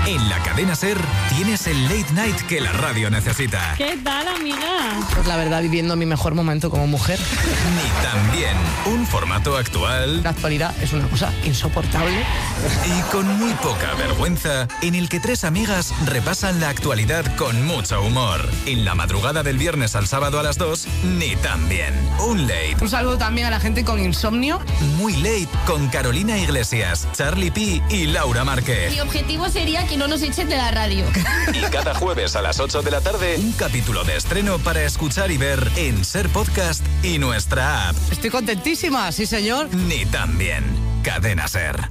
En la cadena SER tienes el late night que la radio necesita. ¿Qué tal, amiga? Pues la verdad, viviendo mi mejor momento como mujer. Ni tan bien. Un formato actual. La actualidad es una cosa insoportable. Y con muy poca vergüenza, en el que tres amigas repasan la actualidad con mucho humor. En la madrugada del viernes al sábado a las 2, Ni tan bien. Un late. Un saludo también a la gente con insomnio. Muy late con Carolina Iglesias, Charlie P y Laura Márquez. Mi objetivo sería que no nos echen de la radio. Y cada jueves a las 8 de la tarde, un capítulo de estreno para escuchar y ver en SER Podcast y nuestra app. Estoy contentísima, sí señor. Ni tan bien. Cadena SER.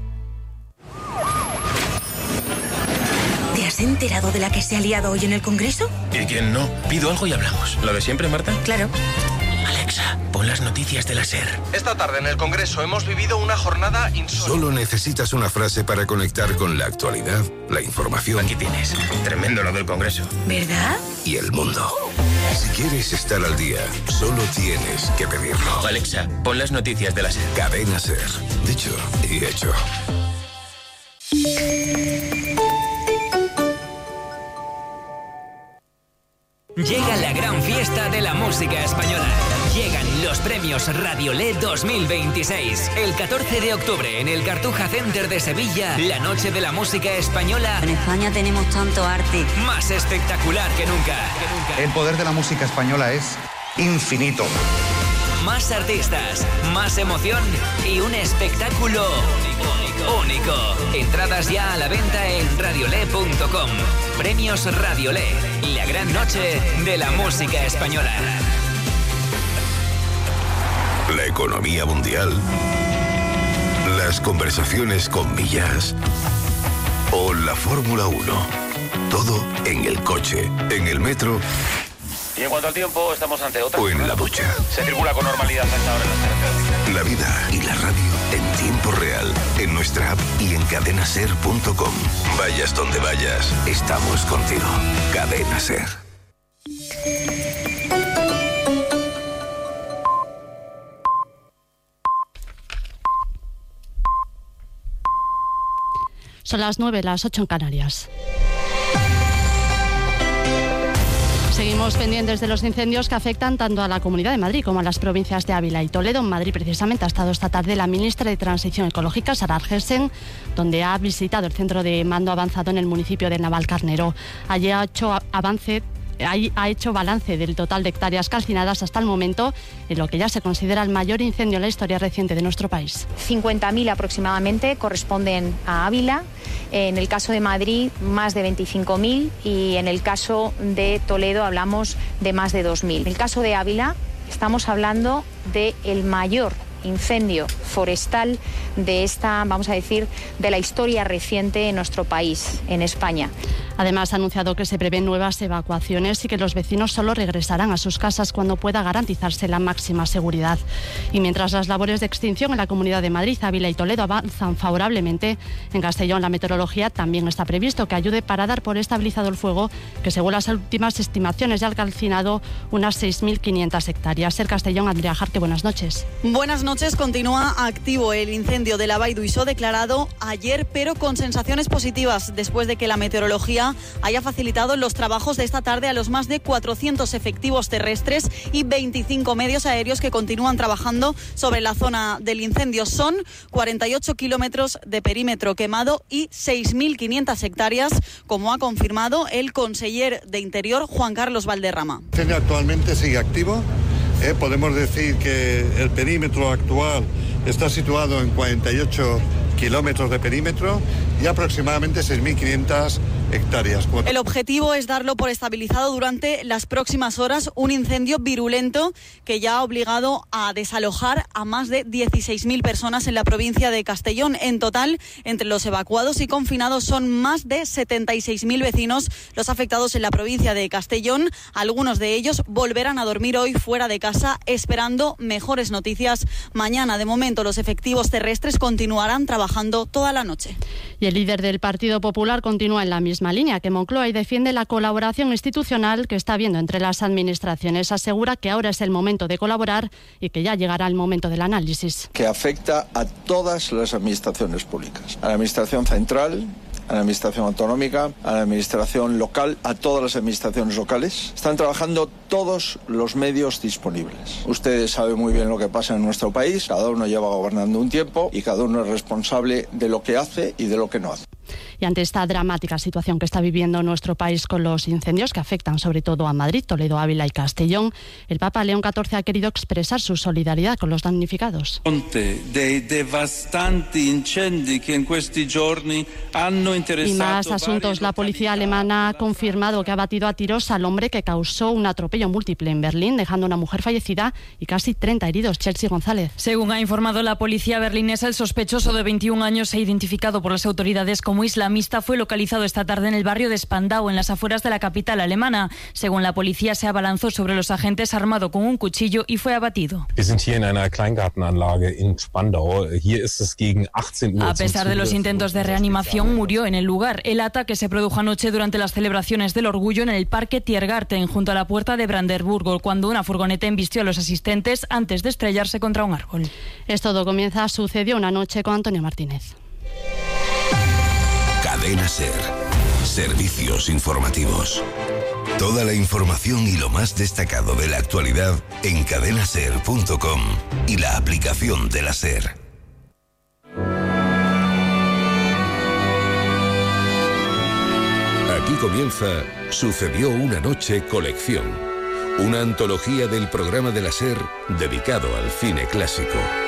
¿Te has enterado de la que se ha liado hoy en el Congreso? ¿Y quién no? Pido algo y hablamos. ¿Lo de siempre, Marta? Claro. Alexa, pon las noticias de la SER. Esta tarde en el Congreso hemos vivido una jornada insólita. Solo necesitas una frase para conectar con la actualidad, la información. Aquí tienes. Tremendo lo del Congreso. ¿Verdad? Y el mundo. Si quieres estar al día, solo tienes que pedirlo. Alexa, pon las noticias de la SER. Cadena SER. Dicho y hecho. Llega la gran fiesta de la música española. Llegan los premios Radiolé 2026. El 14 de octubre en el Cartuja Center de Sevilla, la noche de la música española. En España tenemos tanto arte. Más espectacular que nunca. El poder de la música española es infinito. Más artistas, más emoción y un espectáculo único. Entradas ya a la venta en radiolé.com. Premios Radiolé, la gran noche de la música española. La economía mundial, las conversaciones con millas o la Fórmula 1. Todo en el coche, en el metro. Y en cuanto al tiempo, estamos ante otra. O en la ducha. Se circula con normalidad hasta ahora en las carreteras. La vida y la radio en tiempo real, en nuestra app y en cadenaser.com. Vayas donde vayas, estamos contigo. Cadena SER. Son las 9, las 8 en Canarias. Seguimos pendientes de los incendios que afectan tanto a la Comunidad de Madrid como a las provincias de Ávila y Toledo. En Madrid, precisamente, ha estado esta tarde la ministra de Transición Ecológica, Sara Argesen, donde ha visitado el centro de mando avanzado en el municipio de Navalcarnero. Allí ha hecho balance del total de hectáreas calcinadas hasta el momento, en lo que ya se considera el mayor incendio en la historia reciente de nuestro país. 50.000 aproximadamente corresponden a Ávila. En el caso de Madrid, más de 25.000 y en el caso de Toledo hablamos de más de 2.000. En el caso de Ávila estamos hablando del mayor incendio forestal de esta, vamos a decir, de la historia reciente en nuestro país, en España. Además, ha anunciado que se prevén nuevas evacuaciones y que los vecinos solo regresarán a sus casas cuando pueda garantizarse la máxima seguridad. Y mientras las labores de extinción en la Comunidad de Madrid, Ávila y Toledo avanzan favorablemente, en Castellón la meteorología también está previsto que ayude para dar por estabilizado el fuego, que según las últimas estimaciones ya ha calcinado unas 6.500 hectáreas. SER Castellón, Andrea Jarque, buenas noches. Buenas noches. Continúa activo el incendio de la Vall d'Uixó, declarado ayer, pero con sensaciones positivas después de que la meteorología haya facilitado los trabajos de esta tarde a los más de 400 efectivos terrestres y 25 medios aéreos que continúan trabajando sobre la zona del incendio. Son 48 kilómetros de perímetro quemado y 6.500 hectáreas, como ha confirmado el conseller de Interior, Juan Carlos Valderrama. El incendio actualmente sigue activo. Podemos decir que el perímetro actual está situado en 48 kilómetros de perímetro y aproximadamente 6.500 hectáreas. El objetivo es darlo por estabilizado durante las próximas horas, un incendio virulento que ya ha obligado a desalojar a más de 16.000 personas en la provincia de Castellón. En total, entre los evacuados y confinados son más de 76.000 vecinos los afectados en la provincia de Castellón. Algunos de ellos volverán a dormir hoy fuera de casa esperando mejores noticias mañana. De momento, los efectivos terrestres continuarán trabajando toda la noche. Y el líder del Partido Popular continúa en la misma línea que Moncloa y defiende la colaboración institucional que está habiendo entre las administraciones. Asegura que ahora es el momento de colaborar y que ya llegará el momento del análisis. Que afecta a todas las administraciones públicas, a la administración central, a la administración autonómica, a la administración local, a todas las administraciones locales. Están trabajando todos los medios disponibles. Ustedes saben muy bien lo que pasa en nuestro país. Cada uno lleva gobernando un tiempo y cada uno es responsable de lo que hace y de lo que no hace. Y ante esta dramática situación que está viviendo nuestro país con los incendios que afectan sobre todo a Madrid, Toledo, Ávila y Castellón, el Papa León XIV ha querido expresar su solidaridad con los damnificados. Y más asuntos. La policía alemana ha confirmado que ha batido a tiros al hombre que causó un atropello múltiple en Berlín, dejando a una mujer fallecida y casi 30 heridos. Chelsea González. Según ha informado la policía berlinesa, el sospechoso de 21 años, identificado por las autoridades como islamista, fue localizado esta tarde en el barrio de Spandau, en las afueras de la capital alemana. Según la policía, se abalanzó sobre los agentes armado con un cuchillo y fue abatido. A pesar de los intentos de reanimación, murió en el lugar. El ataque se produjo anoche durante las celebraciones del orgullo en el Parque Tiergarten, junto a la puerta de Brandenburgo, cuando una furgoneta embistió a los asistentes antes de estrellarse contra un árbol. Todo comienza, sucedió una noche con Antonio Martínez. Cadena SER. Servicios informativos. Toda la información y lo más destacado de la actualidad en cadenaser.com y la aplicación de la SER. Aquí comienza Sucedió una noche colección, una antología del programa de la SER dedicado al cine clásico.